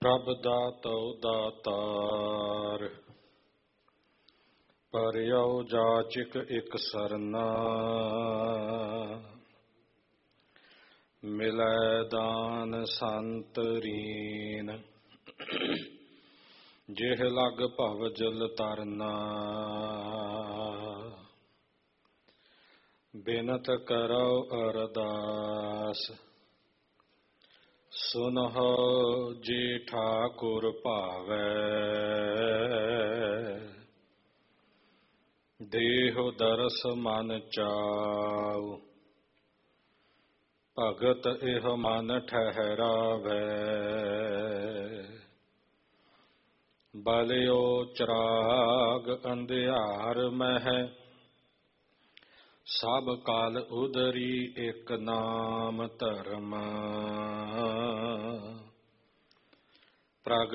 ਪ੍ਰਭ ਦਾਤਉ ਦਾਤਾਰ, ਪਰਿਉ ਜਾਚਕ ਇਕ ਸਰਨਾ। ਮਿਲੈ ਦਾਨ ਸੰਤ ਰੀਨ, ਜਿਹ ਲਗ ਭਵ ਜਲ ਤਰਨਾ। ਬਿਨਤ ਕਰਉ ਅਰਦਾਸ, ਸੁਨਹੁ ਜੀ ਠਾਕੁਰ ਭਾਵੈ। ਦੇਹੁ ਦਰਸ ਮਨ ਚਾਉ, ਭਗਤ ਇਹ ਮਨ ਠਹਿਰਾਵੈ। ਬਲਿਓ ਚਰਾਗ ਅੰਧਿਆਰ ਮਹਿ, ਸਭ ਕਾਲ ਉਦਰੀ ਇਕ ਨਾਮ ਧਰਮ।